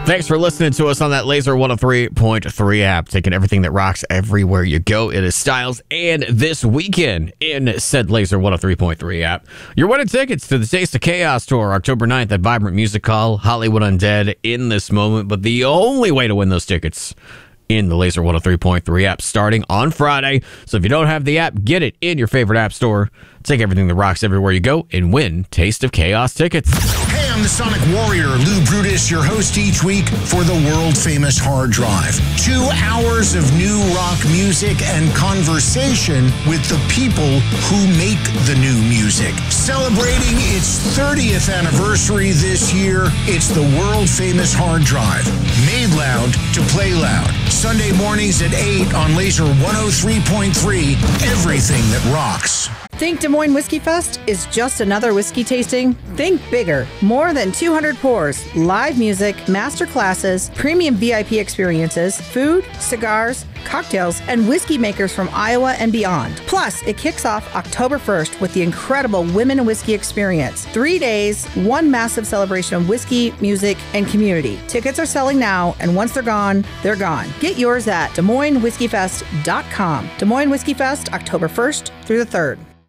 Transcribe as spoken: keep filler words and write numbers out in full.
Thanks for listening to us on that Laser one oh three point three app, taking everything that rocks everywhere you go. It is Styles, and this weekend in said Laser one oh three point three app, you're winning tickets to the Taste of Chaos tour, October ninth at Vibrant Music Hall, Hollywood Undead in this moment. But the only way to win those tickets in the Laser one oh three point three app starting on Friday. So if you don't have the app, get it in your favorite app store. Take everything that rocks everywhere you go and win Taste of Chaos tickets. Hey, I'm the Sonic Warrior, Lou Brutus, your host each week for the world-famous Hard Drive. Two hours of new rock music and conversation with the people who make the new music. Celebrating its thirtieth anniversary this year, it's the world-famous Hard Drive. Made loud to play loud. Sunday mornings at eight on Laser one oh three point three, everything that rocks. Think Des Moines Whiskey Fest is just another whiskey tasting? Think bigger. More than two hundred pours, live music, master classes, premium V I P experiences, food, cigars, cocktails, and whiskey makers from Iowa and beyond. Plus, it kicks off October first with the incredible Women in Whiskey Experience. Three days, one massive celebration of whiskey, music, and community. Tickets are selling now, and once they're gone, they're gone. Get yours at Des Moines Whiskey Fest dot com. Des Moines Whiskey Fest, October first through the third.